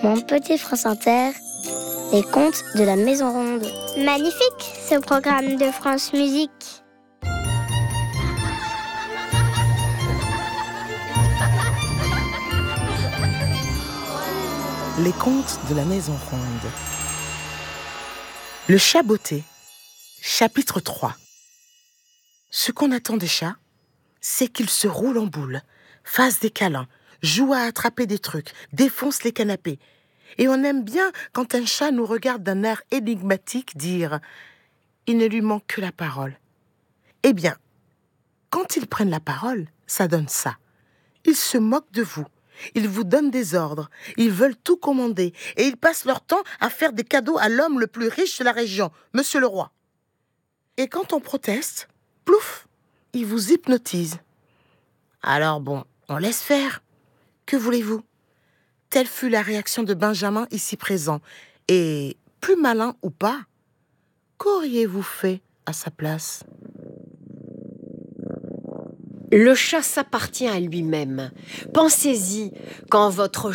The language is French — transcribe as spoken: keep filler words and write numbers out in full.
Mon petit France Inter, les contes de la Maison Ronde. Magnifique, ce programme de France Musique. Les contes de la Maison Ronde. Le chat botté, chapitre trois. Ce qu'on attend des chats, c'est qu'ils se roulent en boule, fassent des câlins, jouent à attraper des trucs, défoncent les canapés. Et on aime bien quand un chat nous regarde d'un air énigmatique dire « il ne lui manque que la parole ». Eh bien, quand ils prennent la parole, ça donne ça. Ils se moquent de vous, ils vous donnent des ordres, ils veulent tout commander et ils passent leur temps à faire des cadeaux à l'homme le plus riche de la région, Monsieur le Roi. Et quand on proteste, plouf, ils vous hypnotisent. Alors bon, on laisse faire. Que voulez-vous ? Telle fut la réaction de Benjamin ici présent. Et, plus malin ou pas, qu'auriez-vous fait à sa place ? Le chat s'appartient à lui-même. Pensez-y, quand votre